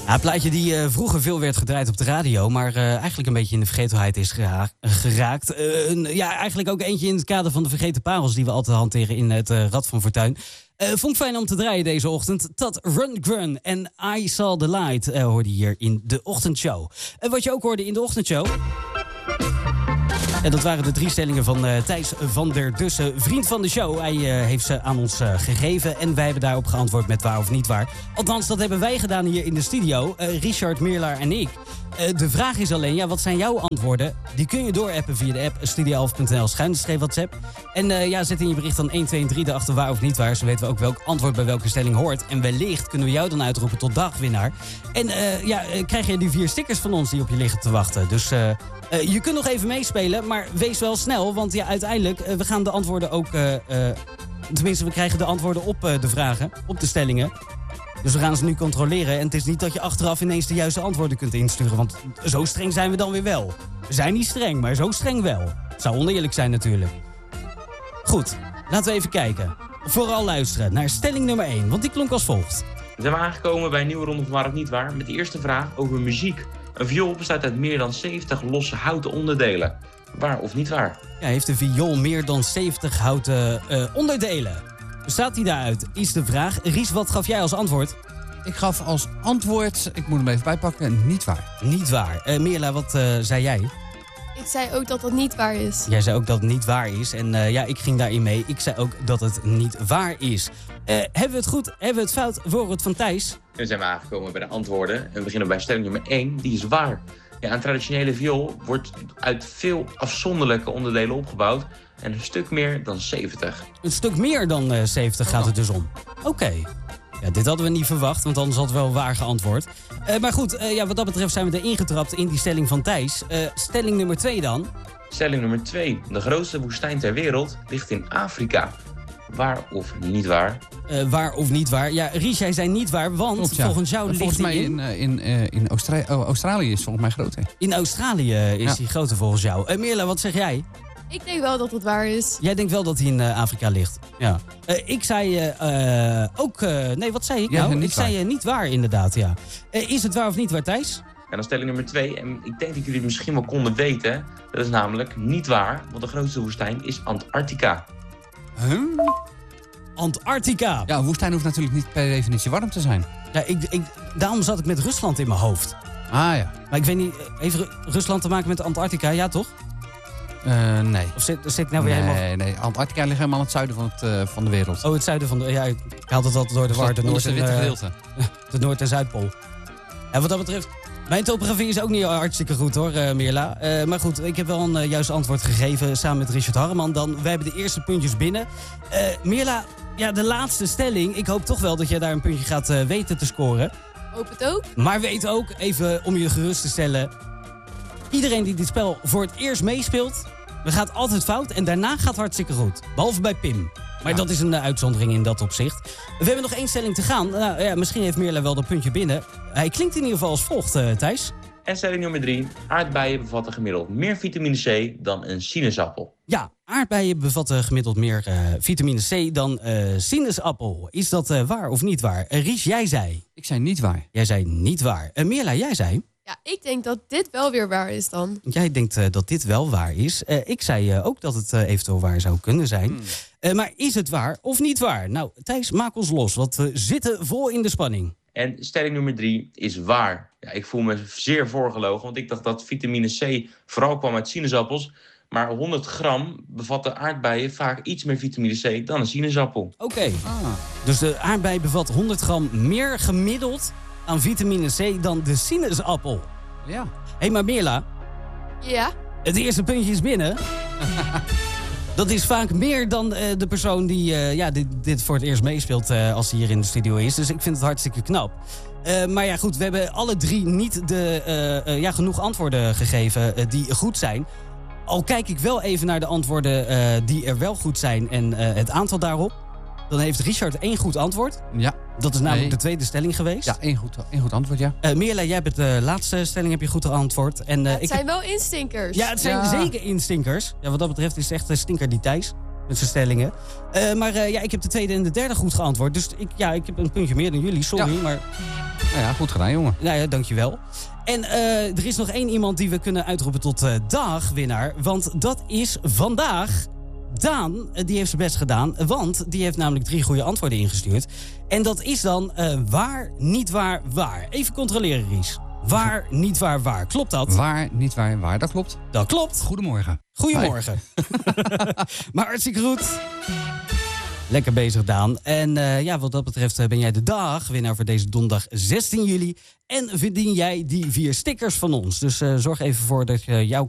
Ja, een plaatje die vroeger veel werd gedraaid op de radio, maar eigenlijk een beetje in de vergetelheid is geraakt. Eigenlijk ook eentje in het kader van de vergeten parels die we altijd hanteren in het Rad van Fortuin. Vond ik fijn om te draaien deze ochtend. Tad Rundgren en I Saw the Light hoorde je hier in de ochtendshow. Wat je ook hoorde in de ochtendshow. En dat waren de 3 stellingen van Thijs van der Dussen, vriend van de show. Hij heeft ze aan ons gegeven en wij hebben daarop geantwoord met waar of niet waar. Althans, dat hebben wij gedaan hier in de studio, Richard, Meerlaar en ik. De vraag is alleen, wat zijn jouw antwoorden? Die kun je doorappen via de app studio11.nl/WhatsApp. En zet in je bericht dan 1, 2 en 3 erachter waar of niet waar. Zo weten we ook welk antwoord bij welke stelling hoort. En wellicht kunnen we jou dan uitroepen tot dagwinnaar. En krijg je die 4 stickers van ons die op je liggen te wachten. Dus je kunt nog even meespelen, maar wees wel snel. Want uiteindelijk, we gaan de antwoorden ook... tenminste, we krijgen de antwoorden op de vragen, op de stellingen. Dus we gaan ze nu controleren. En het is niet dat je achteraf ineens de juiste antwoorden kunt insturen. Want zo streng zijn we dan weer wel. We zijn niet streng, maar zo streng wel. Het zou oneerlijk zijn natuurlijk. Goed, laten we even kijken. Vooral luisteren naar stelling nummer 1. Want die klonk als volgt. We zijn aangekomen bij een nieuwe ronde van Waar of Niet Waar. Met de eerste vraag over muziek. Een viool bestaat uit meer dan 70 losse houten onderdelen. Waar of niet waar? Ja, heeft de viool meer dan 70 houten onderdelen? Bestaat die daaruit? Is de vraag. Ries, wat gaf jij als antwoord? Ik gaf als antwoord, ik moet hem even bijpakken, niet waar. Niet waar. Meerla, wat zei jij? Ik zei ook dat dat niet waar is. Jij zei ook dat het niet waar is. En ik ging daarin mee. Ik zei ook dat het niet waar is. Hebben we het goed? Hebben we het fout? Voor het van Thijs? Nu zijn we aangekomen bij de antwoorden. En we beginnen bij stelling nummer 1. Die is waar. Ja, een traditionele viool wordt uit veel afzonderlijke onderdelen opgebouwd. En een stuk meer dan 70. Een stuk meer dan 70 gaat het dus om. Oké. Ja, dit hadden we niet verwacht, want anders had het wel waar geantwoord. Maar goed, wat dat betreft zijn we erin getrapt in die stelling van Thijs. Stelling nummer 2 dan. Stelling nummer 2. De grootste woestijn ter wereld ligt in Afrika. Waar of niet waar? Waar of niet waar? Ja, Ries, jij zei niet waar, want klopt, volgens jou ligt mij in Australië is volgens mij groter. In Australië is die groter volgens jou. Meerla, wat zeg jij? Ik denk wel dat het waar is. Jij denkt wel dat hij in Afrika ligt? Ja. Ik zei ook... nee, wat zei ik nou? Ik zei niet waar, inderdaad, ja. Is het waar of niet waar, Thijs? En dan stelling nummer 2. En ik denk dat jullie het misschien wel konden weten. Dat is namelijk niet waar, want de grootste woestijn is Antarctica. Huh? Antarctica. Ja, een woestijn hoeft natuurlijk niet per definitie warm te zijn. Ja, daarom zat ik met Rusland in mijn hoofd. Ah ja. Maar ik weet niet, heeft Rusland te maken met Antarctica? Ja, toch? Nee. Of zit ik nou weer helemaal... Nee, Antarctica ligt helemaal aan het zuiden van de wereld. Oh, het zuiden van de... Ja, ik haal het altijd door de war. De Noord- en Zuidpool. En wat dat betreft... Mijn topografie is ook niet hartstikke goed hoor, Meerla. Maar goed, ik heb wel een juist antwoord gegeven samen met Richard Harreman. Wij hebben de eerste puntjes binnen. Meerla, ja, de laatste stelling. Ik hoop toch wel dat jij daar een puntje gaat weten te scoren. Hoop het ook. Maar weet ook, even om je gerust te stellen... Iedereen die dit spel voor het eerst meespeelt... dat gaat altijd fout en daarna gaat het hartstikke goed. Behalve bij Pim. Maar dat is een uitzondering in dat opzicht. We hebben nog 1 stelling te gaan. Nou, ja, misschien heeft Meerla wel dat puntje binnen. Hij klinkt in ieder geval als volgt, Thijs. En stelling nummer 3. Aardbeien bevatten gemiddeld meer vitamine C dan een sinaasappel. Ja, aardbeien bevatten gemiddeld meer vitamine C dan sinaasappel. Is dat waar of niet waar? Ries, jij zei? Ik zei niet waar. Jij zei niet waar. Meerla, jij zei? Ja, ik denk dat dit wel weer waar is dan. Jij denkt dat dit wel waar is. Ik zei ook dat het eventueel waar zou kunnen zijn. Maar is het waar of niet waar? Nou, Thijs, maak ons los, want we zitten vol in de spanning. En stelling nummer 3 is waar. Ja, ik voel me zeer voorgelogen, want ik dacht dat vitamine C vooral kwam uit sinaasappels. Maar 100 gram bevatten aardbeien vaak iets meer vitamine C dan een sinaasappel. Oké. Dus de aardbei bevat 100 gram meer gemiddeld aan vitamine C dan de sinaasappel. Ja. Hé, maar Meerla. Ja? Het eerste puntje is binnen. Dat is vaak meer dan de persoon die dit voor het eerst meespeelt als hij hier in de studio is. Dus ik vind het hartstikke knap. Maar ja, goed, we hebben alle 3 niet genoeg antwoorden gegeven die goed zijn. Al kijk ik wel even naar de antwoorden die er wel goed zijn en het aantal daarop. Dan heeft Richard 1 goed antwoord. Ja. Dat is namelijk de tweede stelling geweest. Ja, één goed antwoord, ja. Meerla, jij hebt de laatste stelling heb je goed geantwoord. En, het zijn wel instinkers. Ja, het zijn zeker instinkers. Ja, wat dat betreft is het echt een stinker die Thijs. met zijn stellingen. Maar ik heb de tweede en de derde goed geantwoord. Dus ik heb een puntje meer dan jullie, sorry. Ja. Maar Nou ja, goed gedaan, jongen. nou ja, dankjewel. En er is nog één iemand die we kunnen uitroepen tot dagwinnaar. Want dat is vandaag Daan. Die heeft zijn best gedaan. Want die heeft namelijk 3 goede antwoorden ingestuurd. En dat is dan waar, niet waar, waar. Even controleren, Ries. Waar, niet waar, waar. Klopt dat? Waar, niet waar, waar. Dat klopt. Dat klopt. Goedemorgen. Goedemorgen. Maar hartstikke goed. Lekker bezig, Daan. En wat dat betreft ben jij de dagwinnaar voor deze donderdag 16 juli. En verdien jij die 4 stickers van ons. Dus zorg even voor dat je jouw